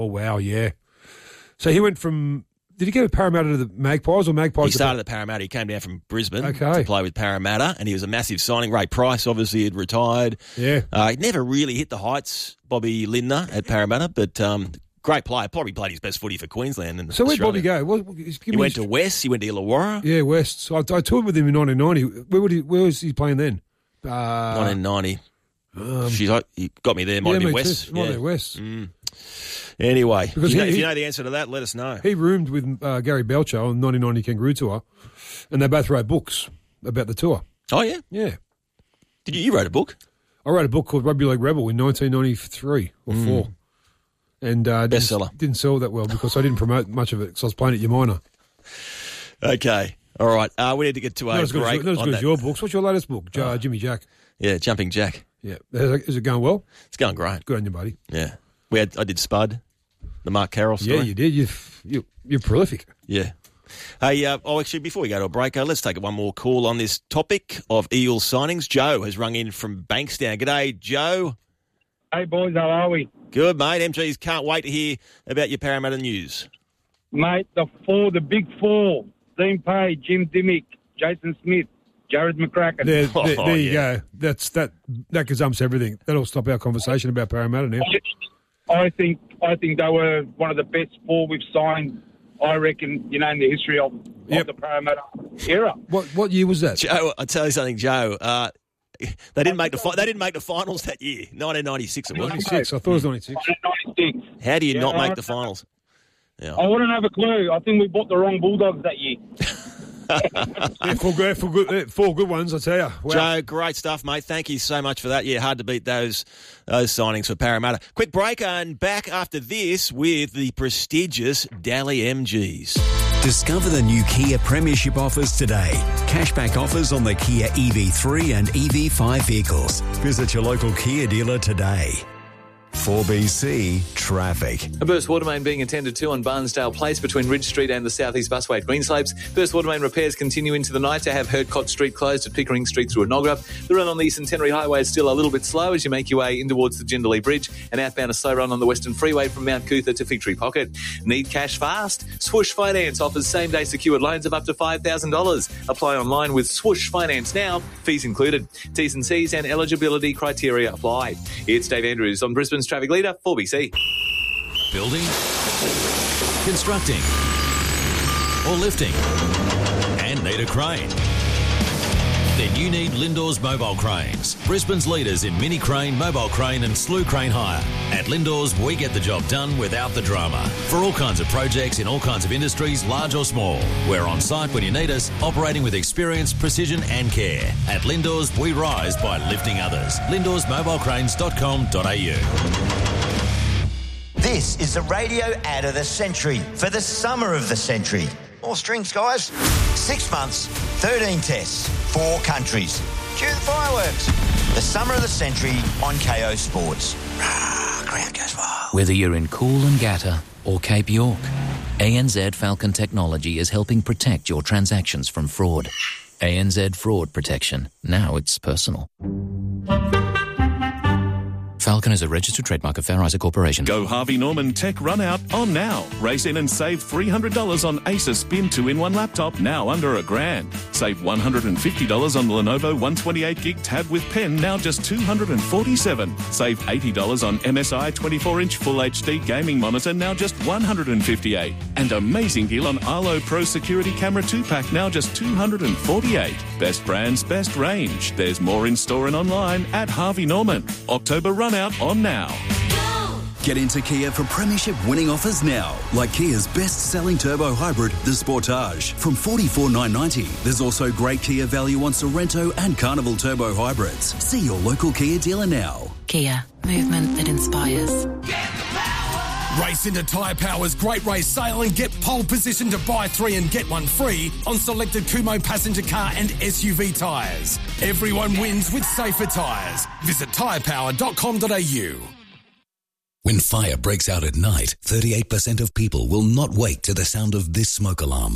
Oh, wow, yeah. So he went from... Did he go to Parramatta to the Magpies or Magpies? He started at Parramatta. He came down from Brisbane Okay. to play with Parramatta, and he was a massive signing. Ray Price obviously had retired. Yeah. He never really hit the heights, Bobby Lindner at Parramatta, but great player. Probably played his best footy for Queensland. And So where'd Bobby Australia. go? He went to West. He went to Illawarra. Yeah, West. So I toured with him in 1990. Where was he playing then? 1990. He got me there. Might have been West. Might have been West. Anyway, Because if you know the answer to that, let us know. He roomed with Gary Belcher on the 1990 Kangaroo Tour, and they both wrote books about the tour. Oh, yeah? Yeah. Did you wrote a book? I wrote a book called Rugby League Rebel in 1993 or 4. And bestseller. Didn't sell that well because I didn't promote much of it because I was playing at Umina. Okay. All right. We need to get to a break. Not as good as your books. What's your latest book? Jimmy Jack. Yeah, Jumping Jack. Yeah. Is it going well? It's going great. Good on you, buddy. Yeah. I did Spud, the Mark Carroll story. Yeah, you did. You're prolific. Yeah. Hey, actually, before we go to a break, let's take one more call on this topic of Eels signings. Joe has rung in from Bankstown. G'day, Joe. Hey, boys, how are we? Good, mate. MGs can't wait to hear about your Parramatta news. Mate, the big four, Dean Page, Jim Dimmick, Jason Smith, Jared McCracken. There you go. That gazumps everything. That'll stop our conversation about Parramatta now. I think they were one of the best four we've signed, I reckon, in the history of the Parramatta era. What year was that? Joe, I'll tell you something, Joe. They didn't make the finals that year. 1996 it was. 96. I thought it was 96. 96. How do you not make the finals? Yeah. I wouldn't have a clue. I think we bought the wrong Bulldogs that year. Four good ones, I tell you. Wow. Joe, great stuff, mate. Thank you so much for that. Yeah, hard to beat those signings for Parramatta. Quick break and back after this with the prestigious Daly MGs. Discover the new Kia Premiership offers today. Cashback offers on the Kia EV3 and EV5 vehicles. Visit your local Kia dealer today. 4BC Traffic. A burst water main being attended to on Barnsdale Place between Ridge Street and the South East Busway at Greenslopes. Burst water main repairs continue into the night to have Hurtcott Street closed at Pickering Street through Enoggera. The run on the Centenary Highway is still a little bit slow as you make your way in towards the Jindalee Bridge, and outbound a slow run on the Western Freeway from Mount Cootha to Fig Tree Pocket. Need cash fast? Swoosh Finance offers same-day secured loans of up to $5,000. Apply online with Swoosh Finance now. Fees included. T's and C's and eligibility criteria apply. It's Dave Andrews on Brisbane's Traffic Leader, 4BC. Building, constructing, or lifting, and need a crane? Then you need Lindor's Mobile Cranes, Brisbane's leaders in mini crane, mobile crane and slew crane hire. At Lindor's, we get the job done without the drama. For all kinds of projects in all kinds of industries, large or small. We're on site when you need us, operating with experience, precision and care. At Lindor's, we rise by lifting others. Lindor'sMobileCranes.com.au. This is the radio ad of the century for the summer of the century. More strings, guys. 6 months, 13 tests, 4 countries. Cue the fireworks. The summer of the century on KO Sports. Ground goes wild. Whether you're in Coolangatta or Cape York, ANZ Falcon Technology is helping protect your transactions from fraud. ANZ Fraud Protection. Now it's personal. Falcon is a registered trademark of Fair Isaac Corporation. Go Harvey Norman Tech Run Out on now. Race in and save $300 on Acer Spin 2-in-1 laptop, now under $1,000. Save $150 on Lenovo 128GB tab with pen, now just $247. Save $80 on MSI 24-inch Full HD gaming monitor, now just $158. And amazing deal on Arlo Pro Security Camera 2-pack, now just $248. Best brands, best range. There's more in store and online at Harvey Norman. October Run Out on now. Get into Kia for premiership winning offers now, like Kia's best-selling turbo hybrid, the Sportage, from $44,990. There's also great Kia value on Sorrento and Carnival turbo hybrids. See your local Kia dealer now. Kia, movement that inspires. Race into Tyre Power's Great Race Sale and get pole position to buy 3 and get 1 free on selected Kumho passenger car and SUV tyres. Everyone wins with safer tyres. Visit tyrepower.com.au. When fire breaks out at night, 38% of people will not wake to the sound of this smoke alarm.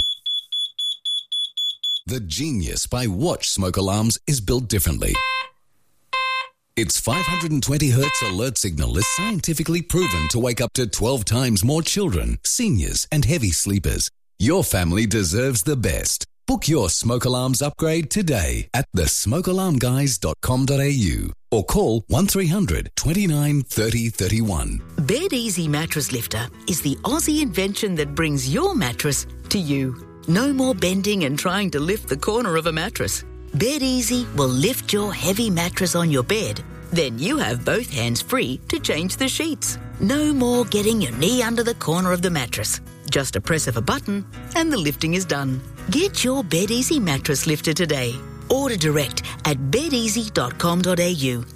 The genius by Watch smoke alarms is built differently. Its 520 Hz alert signal is scientifically proven to wake up to 12 times more children, seniors and heavy sleepers. Your family deserves the best. Book your smoke alarms upgrade today at thesmokealarmguys.com.au or call 1300 29 30 31. Bed Easy Mattress Lifter is the Aussie invention that brings your mattress to you. No more bending and trying to lift the corner of a mattress. Bed Easy will lift your heavy mattress on your bed. Then you have both hands free to change the sheets. No more getting your knee under the corner of the mattress. Just a press of a button and the lifting is done. Get your Bed Easy mattress lifter today. Order direct at bedeasy.com.au.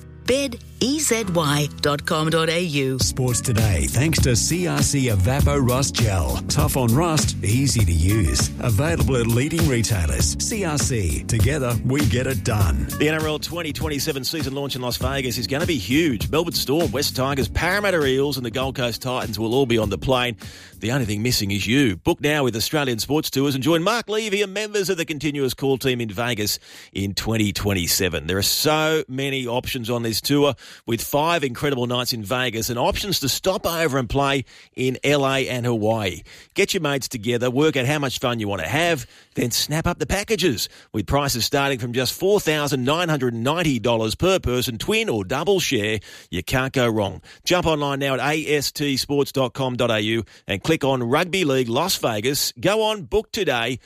bedeasy.com.au. Sports Today, thanks to CRC Evapo Rust Gel. Tough on rust, easy to use. Available at leading retailers. CRC, together we get it done. The NRL 2027 season launch in Las Vegas is going to be huge. Melbourne Storm, West Tigers, Parramatta Eels and the Gold Coast Titans will all be on the plane. The only thing missing is you. Book now with Australian Sports Tours and join Mark Levy and members of the continuous call team in Vegas in 2027. There are so many options on this tour with 5 incredible nights in Vegas and options to stop over and play in LA and Hawaii. Get your mates together, work out how much fun you want to have, then snap up the packages with prices starting from just $4,990 per person, twin or double share. You can't go wrong. Jump online now at astsports.com.au and click on Rugby League Las Vegas. Go on, book today,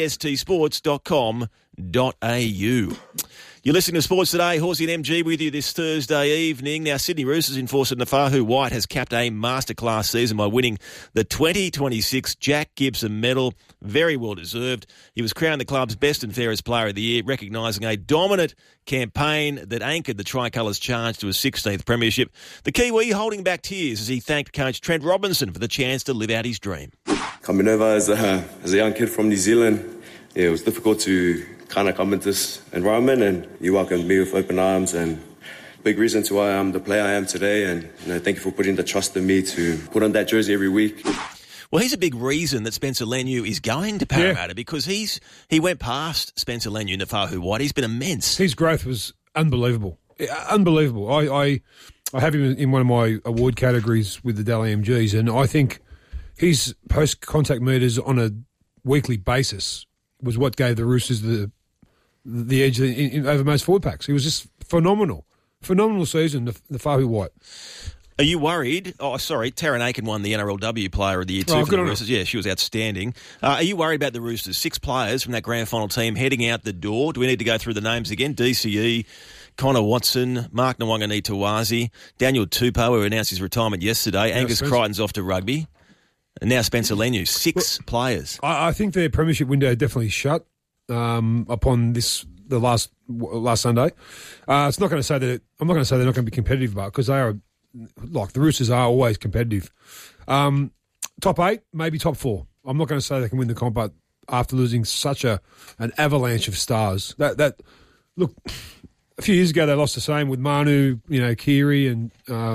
astsports.com.au. You're listening to Sports Today. Horsey and MG with you this Thursday evening. Now, Sydney Roosters enforcer Nafahu White has capped a masterclass season by winning the 2026 Jack Gibson Medal. Very well deserved. He was crowned the club's best and fairest player of the year, recognising a dominant campaign that anchored the Tricolours' charge to a 16th premiership. The Kiwi holding back tears as he thanked coach Trent Robinson for the chance to live out his dream. Coming over as a young kid from New Zealand, it was difficult to kind of come into this environment, and you welcomed me with open arms, and big reason to why I'm the player I am today. And thank you for putting the trust in me to put on that jersey every week. Well, he's a big reason that Spencer Leniu is going to Parramatta because he went past Spencer Leniu and Nafahu White. He's been immense. His growth was unbelievable. Unbelievable. I have him in one of my award categories with the Dally MGs, and I think his post-contact meters on a weekly basis was what gave the Roosters the edge over most forward packs. He was just phenomenal. Phenomenal season, the Fahu White. Are you worried? Oh, sorry, Taryn Aiken won the NRLW Player of the Year too for the Roosters. Yeah, she was outstanding. Are you worried about the Roosters? 6 players from that grand final team heading out the door. Do we need to go through the names again? DCE, Connor Watson, Mark Nwangani-Tawazi, Daniel Tupou, who announced his retirement yesterday. Angus Crichton's off to rugby. And now Spencer Leniu. 6 players. I think their premiership window definitely shut upon the last Sunday. It's not going to say that I'm not going to say they're not going to be competitive, but because they are, like the Roosters are always competitive. Top 8, maybe top 4. I'm not going to say they can win the comp, but after losing such an avalanche of stars, that look, a few years ago they lost the same with Manu, Kiri and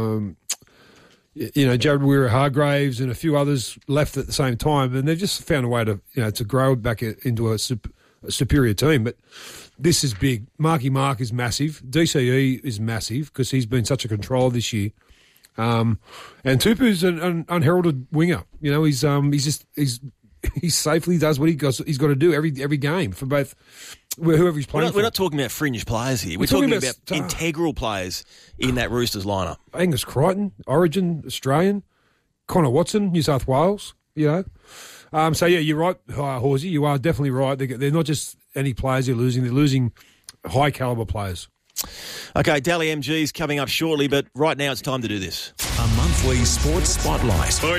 Jared Weir-Hargraves and a few others left at the same time, and they've just found a way to to grow back into a superior team. But this is big. Marky Mark is massive. DCE is massive because he's been such a control this year. And Tupu's an unheralded winger. He safely does what he's got to do every game for both whoever he's playing. We're not talking about fringe players here. We're talking about integral players in that Roosters lineup. Angus Crichton, Origin, Australian. Connor Watson, New South Wales. So yeah, you're right, Horsey. You are definitely right. They're not just any players they're losing. They're losing high caliber players. Okay, Dally MG's coming up shortly, but right now it's time to do this. A monthly sports spotlight. Sport.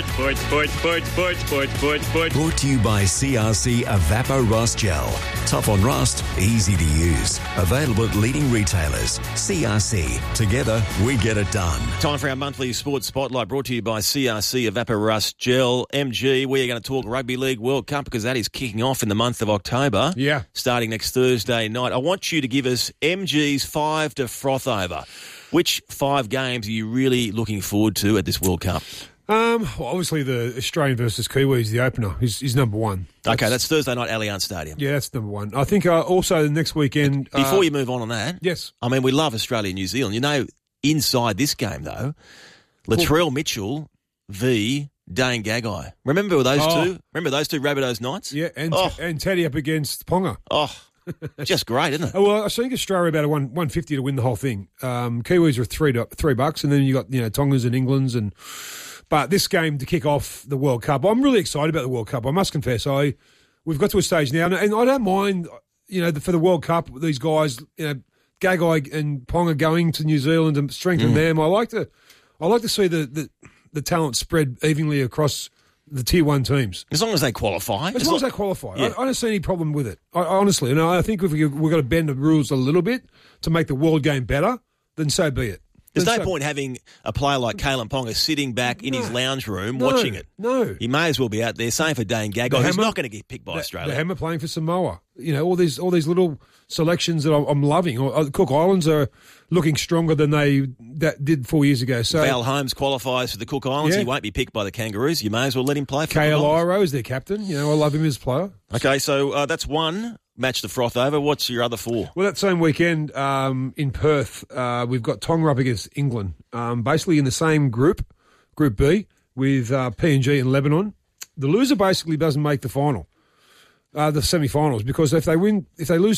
Brought to you by CRC Evapo Rust Gel. Tough on rust, easy to use. Available at leading retailers. CRC. Together, we get it done. Time for our monthly sports spotlight brought to you by CRC Evapo Rust Gel. MG, we are going to talk Rugby League World Cup because that is kicking off in the month of October. Yeah. Starting next Thursday night. I want you to give us MG's 5 to froth over. Which 5 games are you really looking forward to at this World Cup? Well, obviously the Australian versus Kiwis, the opener, is number one. Okay, that's Thursday night, Allianz Stadium. Yeah, that's number one. I think also the next weekend... Before you move on that... Yes. I mean, we love Australia and New Zealand. You know, inside this game, though, Latrell Mitchell v. Dane Gagai. Remember those two? Remember those two Rabbitohs Knights? Yeah, and Teddy up against Ponga. Oh, just great, isn't it? Well, I think Australia about a 150 to win the whole thing. Kiwis are $3, and then you got Tongas and Englands But this game to kick off the World Cup, I'm really excited about the World Cup. I must confess, we've got to a stage now, and I don't mind, for the World Cup, these guys, Gagai and Ponga going to New Zealand and strengthen them. I like to see the talent spread evenly across the Tier 1 teams. As long as they qualify. As long as they qualify. Yeah. I don't see any problem with it. Honestly, I think if we've got to bend the rules a little bit to make the world game better, then so be it. There's no point having a player like Kalen Ponga sitting back in his lounge room watching it. No. He may as well be out there. Same for Dane Gagai. He's not going to get picked by Australia. The Hammer playing for Samoa. All these little selections that I'm loving. Cook Islands are looking stronger than they did 4 years ago. So Val Holmes qualifies for the Cook Islands. Yeah. He won't be picked by the Kangaroos. You may as well let him play for KL the Iro is their captain. I love him as a player. Okay, so that's one match to froth over. What's your other four? Well, that same weekend in Perth, we've got Tonga up against England, basically in the same Group B, with PNG and Lebanon. The loser basically doesn't make the final, the semi-finals, because if they win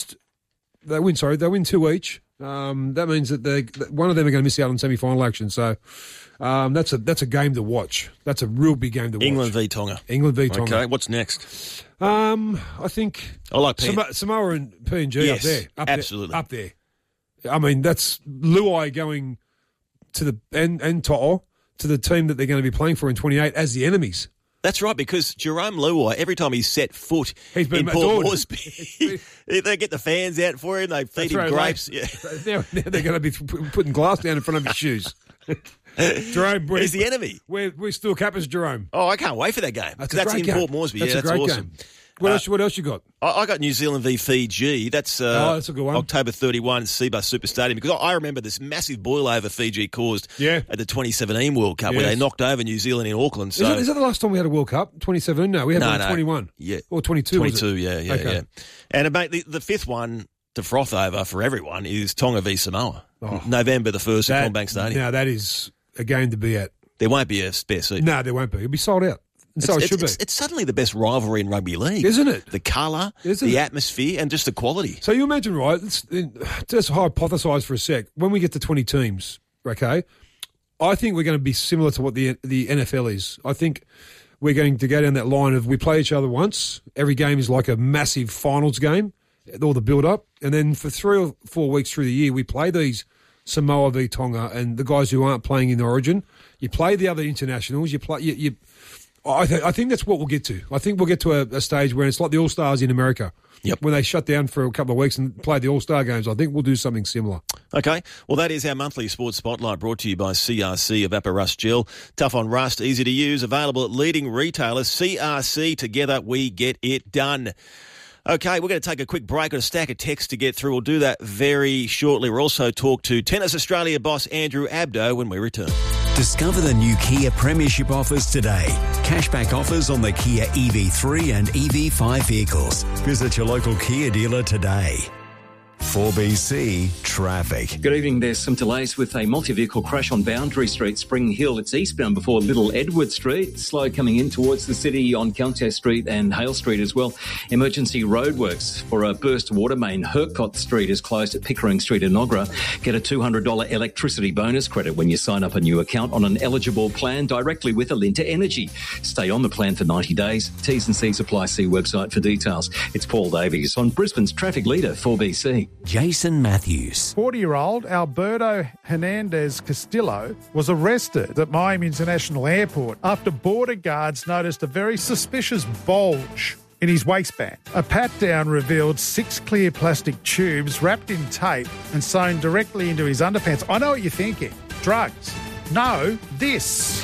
two each. That means that one of them are going to miss out on semi-final action. So that's a game to watch. That's a real big game to watch. England v Tonga. England v Tonga. Okay, what's next? I think I like Samoa and PNG yes, up there. Absolutely. Up there. I mean, that's Luai going to the and To'o to the team that they're going to be playing for in 28 as the enemies. That's right, because Jerome Luai, every time he's set foot in Port Moresby, they get the fans out for him, they feed him grapes. Yeah. Now they're going to be putting glass down in front of his shoes. Jerome, he's the enemy. We're still Kappas, Jerome. Oh, I can't wait for that game. That's in Port Moresby. That's yeah, that's great awesome. Game. What else you got? I got New Zealand v Fiji. That's a good one. October 31 at Seabus Super Stadium, because I remember this massive boil over Fiji caused at the 2017 World Cup where they knocked over New Zealand in Auckland. So is that the last time we had a World Cup? 2017? No, we had one in 21. Yeah. Or 22. 22, yeah. And mate, the fifth one to froth over for everyone is Tonga v Samoa. November the 1st at CommBank Stadium. Now that is a game to be at. There won't be a spare seat. No, there won't be. It'll be sold out. So it should be. It's suddenly the best rivalry in rugby league. Isn't it? The colour, the atmosphere, and just the quality. So you imagine, right, let's hypothesise for a sec. When we get to 20 teams, okay, I think we're going to be similar to what the NFL is. I think we're going to go down that line of we play each other once. Every game is like a massive finals game, all the build-up. And then for 3 or 4 weeks through the year, we play these Samoa v Tonga and the guys who aren't playing in the Origin. You play the other internationals. I think that's what we'll get to. I think we'll get to a stage where it's like the All-Stars in America. Yep. When they shut down for a couple of weeks and play the All-Star games, I think we'll do something similar. Okay. Well, that is our monthly sports spotlight brought to you by CRC Evapor Rust Gel. Tough on rust, easy to use, available at leading retailers. CRC, together we get it done. Okay, we're going to take a quick break. Got a stack of texts to get through. We'll do that very shortly. We'll also talk to Tennis Australia boss Andrew Abdo when we return. Discover the new Kia Premiership offers today. Cashback offers on the Kia EV3 and EV5 vehicles. Visit your local Kia dealer today. 4BC Traffic. Good evening. There's some delays with a multi-vehicle crash on Boundary Street, Spring Hill. It's eastbound before Little Edward Street. Slow coming in towards the city on Countess Street and Hale Street as well. Emergency roadworks for a burst water main. Hercott Street is closed at Pickering Street in Nogra. Get a $200 electricity bonus credit when you sign up a new account on an eligible plan directly with Alinta Energy. Stay on the plan for 90 days. T's and C's apply. See website for details. It's Paul Davies on Brisbane's traffic leader, 4BC. Jason Matthews. 40-year-old Alberto Hernandez Castillo was arrested at Miami International Airport after border guards noticed a very suspicious bulge in his waistband. A pat-down revealed 6 clear plastic tubes wrapped in tape and sewn directly into his underpants. I know what you're thinking. Drugs. No, this.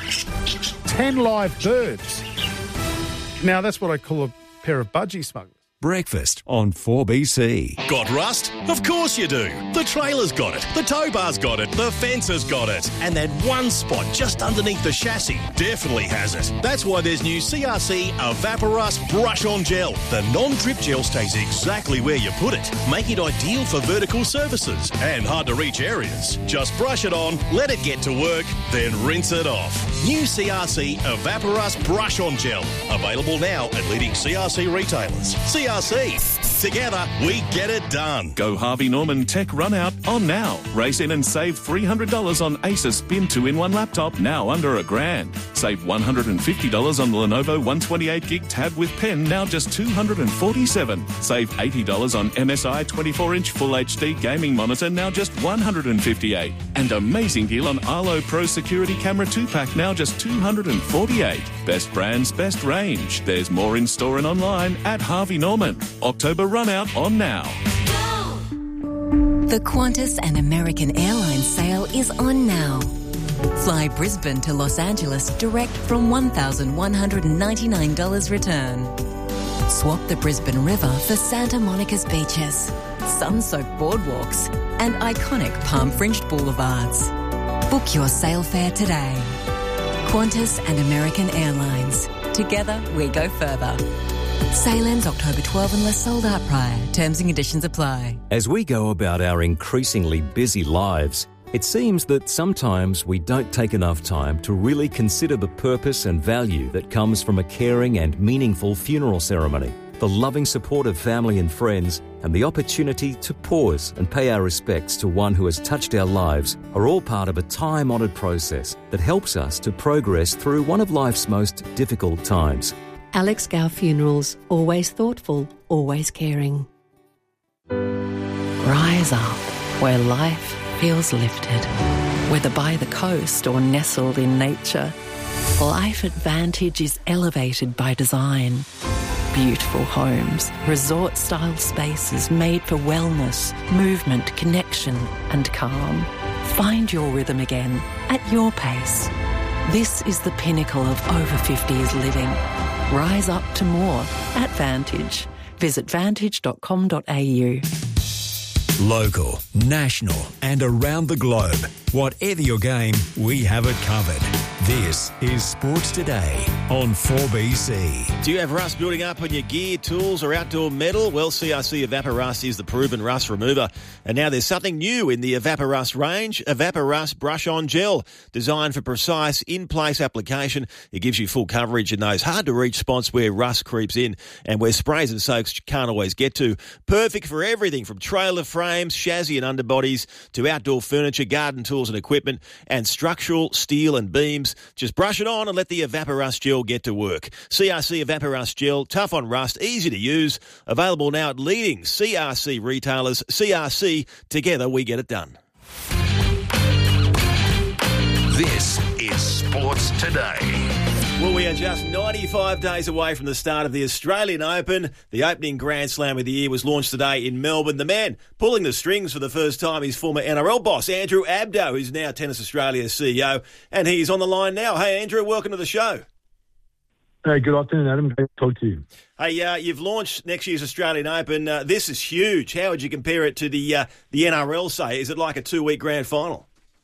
10 live birds. Now, that's what I call a pair of budgie smugglers. Breakfast on 4BC. Got rust? Of course you do. The trailer's got it, the tow bar's got it, the fence has got it, and that one spot just underneath the chassis definitely has it. That's why there's new CRC Evaporust Brush On Gel. The non-drip gel stays exactly where you put it, making it ideal for vertical surfaces and hard-to-reach areas. Just brush it on, let it get to work, then rinse it off. New CRC Evaporust Brush On Gel. Available now at leading CRC retailers. CRC. Together, we get it done. Go Harvey Norman Tech Run Out on now. Race in and save $300 on Acer Spin 2-in-1 laptop, now under $1,000. Save $150 on the Lenovo 128GB tab with pen, now just $247. Save $80 on MSI 24-inch Full HD gaming monitor, now just $158. And amazing deal on Arlo Pro Security Camera 2-pack, now just $248. Best brands, best range. There's more in store and online at Harvey Norman. October Run Out on now. The Qantas and American Airlines sale is on now. Fly Brisbane to Los Angeles direct from $1,199 return. Swap the Brisbane River for Santa Monica's beaches, sun-soaked boardwalks, and iconic palm-fringed boulevards. Book your sail fare today. Qantas and American Airlines. Together we go further. Sail ends October 12 unless sold out prior. Terms and conditions apply. As we go about our increasingly busy lives, it seems that sometimes we don't take enough time to really consider the purpose and value that comes from a caring and meaningful funeral ceremony. The loving support of family and friends and the opportunity to pause and pay our respects to one who has touched our lives are all part of a time-honoured process that helps us to progress through one of life's most difficult times. Alex Gow Funerals, always thoughtful, always caring. Rise up where life feels lifted. Whether by the coast or nestled in nature, Life Advantage is elevated by design. Beautiful homes, resort-style spaces made for wellness, movement, connection and calm. Find your rhythm again at your pace. This is the pinnacle of over 50s living. Rise up to more at Vantage. Visit vantage.com.au. Local, national and around the globe. Whatever your game, we have it covered. This is Sports Today on 4BC. Do you have rust building up on your gear, tools or outdoor metal? Well, CRC Evaporust is the proven rust remover. And now there's something new in the Evaporust range, Evaporust Brush On Gel. Designed for precise, in-place application, it gives you full coverage in those hard-to-reach spots where rust creeps in and where sprays and soaks can't always get to. Perfect for everything from trailer frames, chassis and underbodies to outdoor furniture, garden tools and equipment, and structural steel and beams. Just brush it on and let the Evaporust Gel get to work. CRC Evaporust Gel, tough on rust, easy to use. Available now at leading CRC retailers. CRC, together we get it done. This is Sports Today. Well, we are just 95 days away from the start of the Australian Open. The opening Grand Slam of the year was launched today in Melbourne. The man pulling the strings for the first time is former NRL boss Andrew Abdo, who's now Tennis Australia's CEO, and he's on the line now. Hey, Andrew, welcome to the show. Hey, good afternoon, Adam. Great to talk to you. Hey, you've launched next year's Australian Open. This is huge. How would you compare it to the NRL, say? Is it like a 2-week grand final?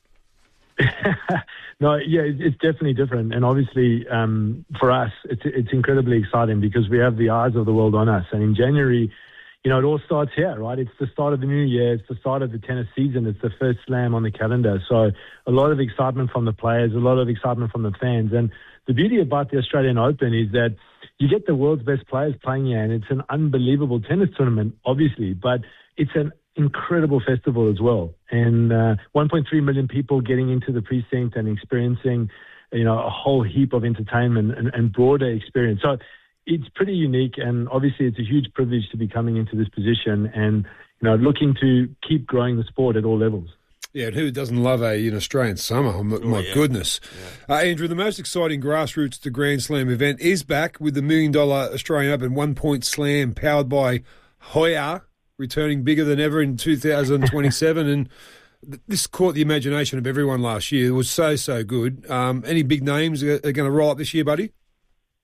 No, yeah, it's definitely different. And obviously, for us, it's incredibly exciting because we have the eyes of the world on us. And in January, you know, it all starts here, right? It's the start of the new year. It's the start of the tennis season. It's the first slam on the calendar. So a lot of excitement from the players, a lot of excitement from the fans. And the beauty about the Australian Open is that you get the world's best players playing here, and it's an unbelievable tennis tournament, obviously, but it's an incredible festival as well. And 1.3 million people getting into the precinct and experiencing, you know, a whole heap of entertainment and broader experience. So it's pretty unique, and obviously it's a huge privilege to be coming into this position and, you know, looking to keep growing the sport at all levels. Yeah, and who doesn't love an Australian summer? Oh, my goodness. Andrew, the most exciting grassroots to Grand Slam event is back with the $1 million Australian Open 1-point slam powered by Hoya, returning bigger than ever in 2027. And this caught the imagination of everyone last year. It was so good. Any big names are going to roll up this year, buddy?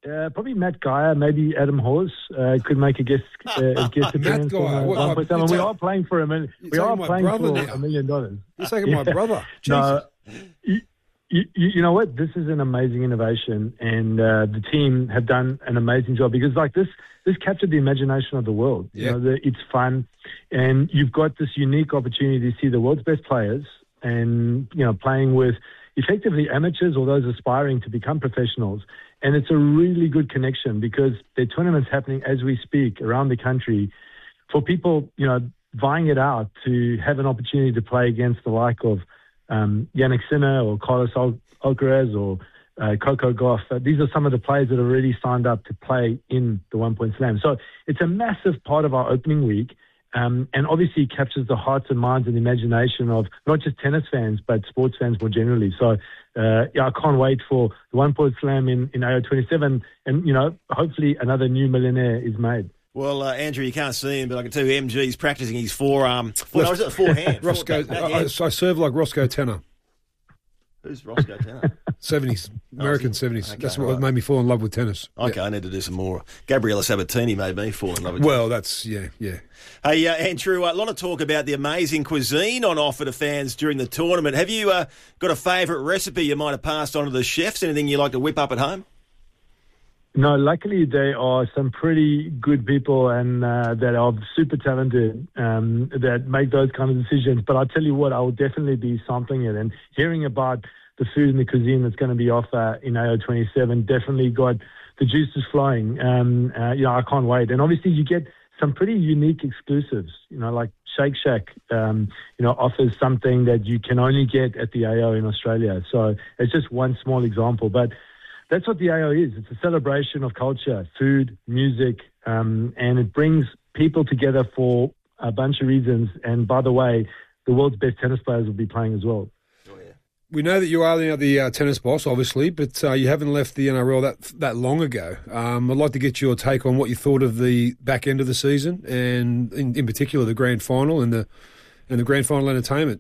Probably Matt Geyer, maybe Adam Hawes could make a guest appearance. We are playing for $1 million. We are playing for $1 million. You're taking my brother. No, you know what? This is an amazing innovation, and the team have done an amazing job because, like this captured the imagination of the world. Yeah. You know, it's fun, and you've got this unique opportunity to see the world's best players, and playing with effectively amateurs or those aspiring to become professionals. And it's a really good connection because there are tournaments happening as we speak around the country for people, vying it out to have an opportunity to play against the like of Yannick Sinner or Carlos Alcaraz or Coco Gauff. These are some of the players that have already signed up to play in the One Point Slam. So it's a massive part of our opening week. And obviously captures the hearts and minds and the imagination of not just tennis fans, but sports fans more generally. So, I can't wait for the One Point Slam in AO27 and, hopefully another new millionaire is made. Well, Andrew, you can't see him, but I can tell you MG's practicing his forehand. I serve like Roscoe Tanner. Who's Roscoe Tanner? 70s, American 70s. Okay, that's what made me fall in love with tennis. Okay, I need to do some more. Gabriella Sabatini made me fall in love with tennis. Well, that's, yeah. Hey, Andrew, a lot of talk about the amazing cuisine on offer to fans during the tournament. Have you got a favourite recipe you might have passed on to the chefs? Anything you like to whip up at home? No, luckily there are some pretty good people and that are super talented that make those kind of decisions. But I'll tell you what, I will definitely be sampling it and hearing about the food and the cuisine that's going to be offered in AO27 definitely got the juices flowing. I can't wait. And obviously you get some pretty unique exclusives, like Shake Shack, offers something that you can only get at the AO in Australia. So it's just one small example, but that's what the AO is. It's a celebration of culture, food, music, and it brings people together for a bunch of reasons. And by the way, the world's best tennis players will be playing as well. We know that you are now the tennis boss, obviously, but you haven't left the NRL that long ago. I'd like to get your take on what you thought of the back end of the season, and in particular the grand final and the grand final entertainment.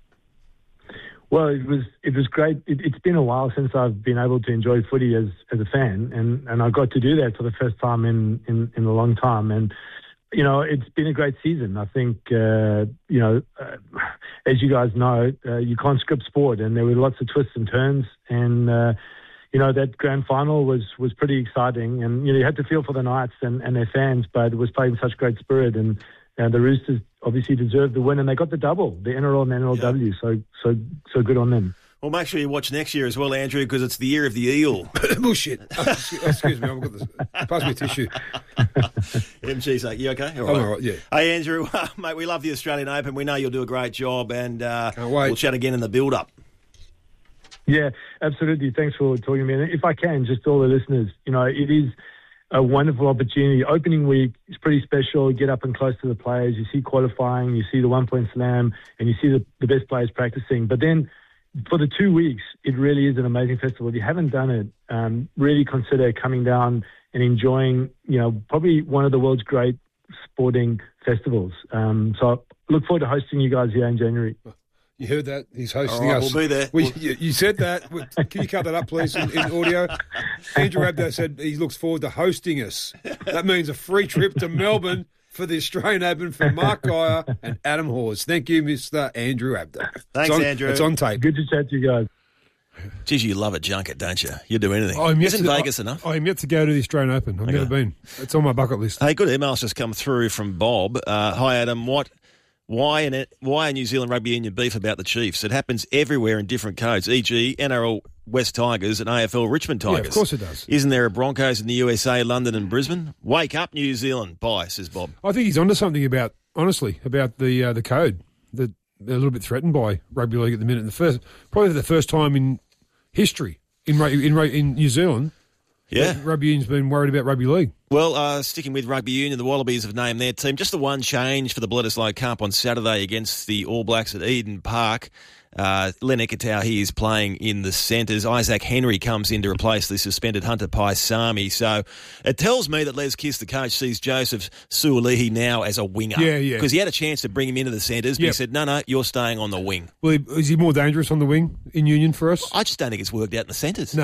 Well, it was great. It's been a while since I've been able to enjoy footy as a fan, and I got to do that for the first time in a long time. And it's been a great season. I think, as you guys know, you can't script sport, and there were lots of twists and turns. And, that grand final was pretty exciting. And, you had to feel for the Knights and their fans, but it was played in such great spirit. And the Roosters obviously deserved the win, and they got the double, the NRL and the NRLW. So good on them. Well, make sure you watch next year as well, Andrew, because it's the year of the eel. Bullshit. Excuse me, I've got this. Pass me a tissue. MG's like, you okay? All right, yeah. Hey, Andrew, mate, we love the Australian Open. We know you'll do a great job, and we'll chat again in the build-up. Yeah, absolutely. Thanks for talking to me. And if I can, just all the listeners, it is a wonderful opportunity. Opening week is pretty special. You get up and close to the players. You see qualifying, you see the One Point Slam, and you see the best players practicing. But then for the 2 weeks, it really is an amazing festival. If you haven't done it, really consider coming down and enjoying, probably one of the world's great sporting festivals. So look forward to hosting you guys here in January. You heard that? He's hosting us. We'll be there. You said that. Can you cut that up, please, in audio? Andrew Abdo said he looks forward to hosting us. That means a free trip to Melbourne for the Australian Open for Mark Geyer and Adam Hawes. Thank you, Mr. Andrew Abdo. Thanks, Andrew. It's on tape. Good to chat to you guys. Geez, you love a junket, don't you? You do anything. Isn't Vegas enough? I'm yet to go to the Australian Open. I've never been. It's on my bucket list. Hey, good emails just come through from Bob. Hi, Adam. Why are New Zealand Rugby Union beef about the Chiefs? It happens everywhere in different codes, e.g. NRL West Tigers and AFL Richmond Tigers. Yeah, of course it does. Isn't there a Broncos in the USA, London and Brisbane? Wake up, New Zealand. Bye, says Bob. I think he's onto something about the code that they're a little bit threatened by rugby league at the minute. Probably the first time in history in New Zealand. Yeah. Rugby Union's been worried about rugby league. Well, sticking with Rugby Union, the Wallabies have named their team. Just the one change for the Bledisloe Cup on Saturday against the All Blacks at Eden Park. Len Ekatau, he is playing in the centres. Isaac Henry comes in to replace the suspended Hunter Paisami. So it tells me that Les Kiss, the coach, sees Joseph Suolihi now as a winger. Yeah. Because he had a chance to bring him into the centres, but he said, no, you're staying on the wing. Well, is he more dangerous on the wing in Union for us? I just don't think it's worked out in the centres. No.